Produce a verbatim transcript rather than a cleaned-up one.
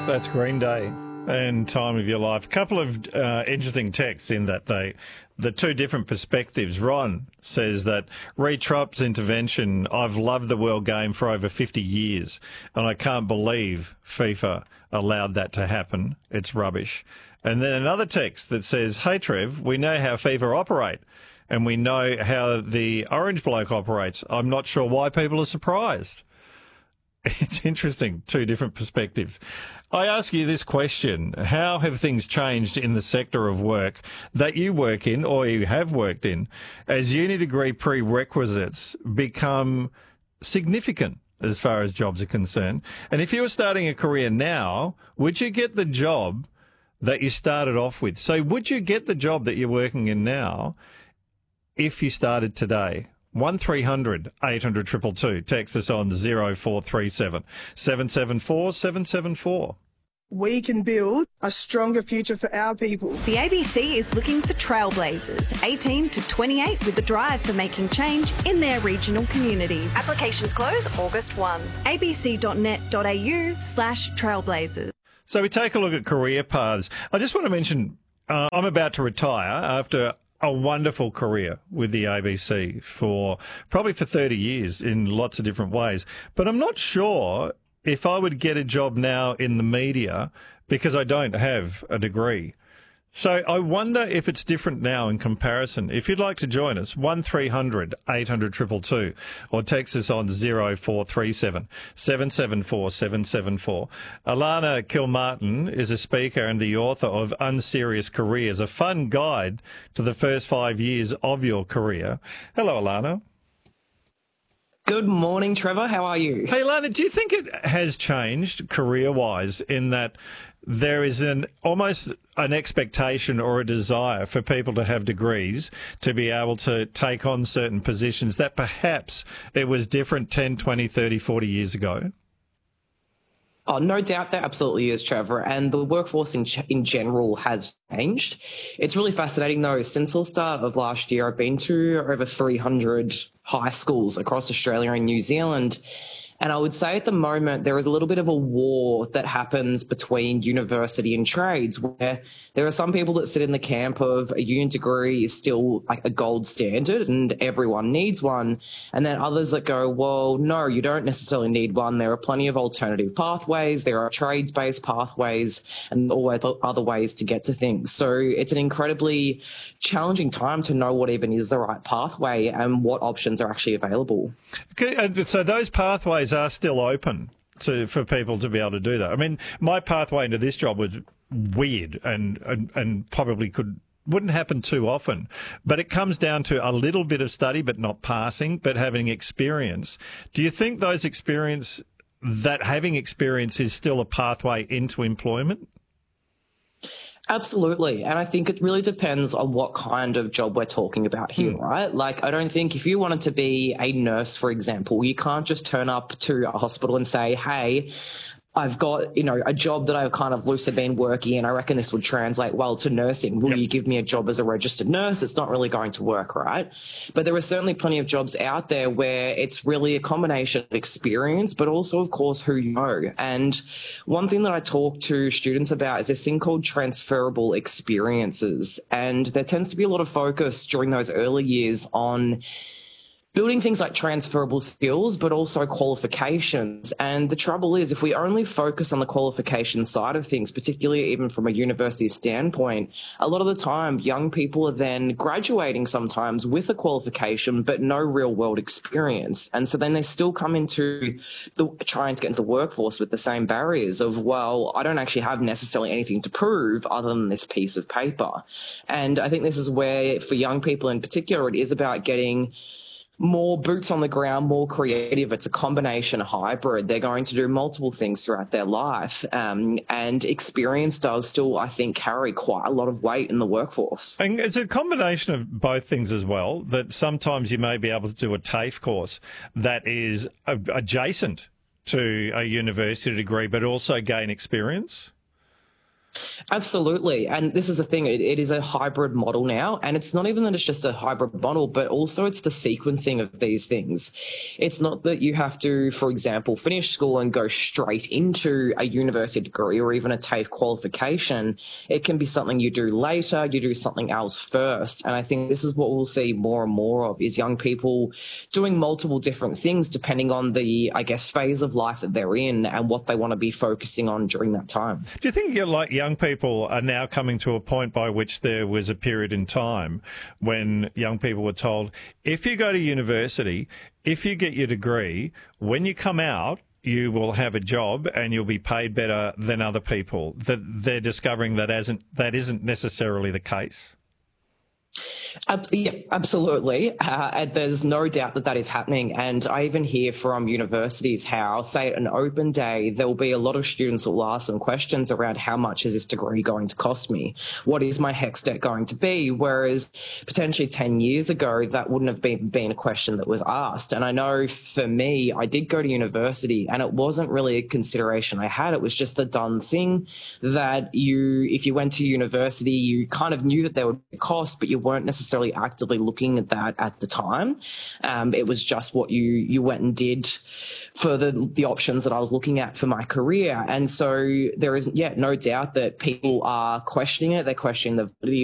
That's Green Day and Time of Your Life. A couple of uh, interesting texts in that they, the two different perspectives. Ron says that re Trump's intervention, I've loved the world game for over fifty years, and I can't believe FIFA allowed that to happen. It's rubbish. And then another text that says, hey, Trev, we know how FIFA operate, and we know how the orange bloke operates. I'm not sure why people are surprised. It's interesting, two different perspectives. I ask you this question. How have things changed in the sector of work that you work in or you have worked in as uni degree prerequisites become significant as far as jobs are concerned? And if you were starting a career now, would you get the job that you started off with? So would you get the job that you're working in now if you started today? one three hundred eight hundred two two two. Text us on zero four three seven seven seven four seven seven four. We can build a stronger future for our people. The A B C is looking for trailblazers, eighteen to twenty-eight, with a drive for making change in their regional communities. Applications close August first. abc.net.au slash trailblazers. So we take a look at career paths. I just want to mention uh, I'm about to retire after a wonderful career with the A B C for probably for thirty years in lots of different ways. But I'm not sure if I would get a job now in the media because I don't have a degree. So I wonder if it's different now in comparison. If you'd like to join us, one three hundred eight hundred two two two, or text us on zero four three seven seven seven four seven seven four. Alana Kilmartin is a speaker and the author of Unserious Careers, a fun guide to the first five years of your career. Hello, Alana. Good morning, Trevor. How are you? Hey, Alana, do you think it has changed career-wise in that there is an almost an expectation or a desire for people to have degrees to be able to take on certain positions that perhaps it was different ten, twenty, thirty, forty years ago? Oh, no doubt that absolutely is, Trevor. And the workforce in, in general has changed. It's really fascinating, though. Since the start of last year, I've been to over three hundred high schools across Australia and New Zealand. And I would say at the moment there is a little bit of a war that happens between university and trades, where there are some people that sit in the camp of a uni degree is still like a gold standard and everyone needs one. And then others that go, well, no, you don't necessarily need one. There are plenty of alternative pathways. There are trades-based pathways and always other ways to get to things. So it's an incredibly challenging time to know what even is the right pathway and what options are actually available. Okay, so those pathways are still open to for people to be able to do that. I mean, my pathway into this job was weird and, and, and probably could wouldn't happen too often. But it comes down to a little bit of study, but not passing, but having experience. Do you think those experience, that having experience is still a pathway into employment? Absolutely. And I think it really depends on what kind of job we're talking about here, mm. right? Like, I don't think if you wanted to be a nurse, for example, you can't just turn up to a hospital and say, hey, I've got, you know, a job that I've kind of loosely been working in. I reckon this would translate well to nursing. Will yep. you give me a job as a registered nurse? It's not really going to work, right? But there are certainly plenty of jobs out there where it's really a combination of experience, but also, of course, who you know. And one thing that I talk to students about is this thing called transferable experiences. And there tends to be a lot of focus during those early years on building things like transferable skills, but also qualifications. And the trouble is, if we only focus on the qualification side of things, particularly even from a university standpoint, a lot of the time young people are then graduating sometimes with a qualification, but no real world experience. And so then they still come into the trying to get into the workforce with the same barriers of, well, I don't actually have necessarily anything to prove other than this piece of paper. And I think this is where, for young people in particular, it is about getting more boots on the ground, more creative. It's a combination, a hybrid. They're going to do multiple things throughout their life. Um, and experience does still, I think, carry quite a lot of weight in the workforce. And it's a combination of both things as well, that sometimes you may be able to do a TAFE course that is a- adjacent to a university degree, but also gain experience. Absolutely. And this is the thing, it, it is a hybrid model now. And it's not even that it's just a hybrid model, but also it's the sequencing of these things. It's not that you have to, for example, finish school and go straight into a university degree or even a TAFE qualification. It can be something you do later, you do something else first. And I think this is what we'll see more and more of, is young people doing multiple different things depending on the, I guess, phase of life that they're in and what they want to be focusing on during that time. Do you think you're like young people are now coming to a point by which there was a period in time when young people were told, if you go to university, if you get your degree, when you come out, you will have a job and you'll be paid better than other people? That they're discovering that isn't, that isn't necessarily the case? Uh, yeah, absolutely. Uh, and there's no doubt that that is happening. And I even hear from universities how, say, at an open day, there will be a lot of students that will ask them questions around how much is this degree going to cost me? What is my HECS debt going to be? Whereas potentially ten years ago, that wouldn't have been, been a question that was asked. And I know for me, I did go to university and it wasn't really a consideration I had. It was just the done thing that you, if you went to university, you kind of knew that there would be a cost, but you weren't necessarily actively looking at that at the time. Um, it was just what you you went and did for the the options that I was looking at for my career. And so there is, yeah, no doubt that people are questioning it. They're questioning the validity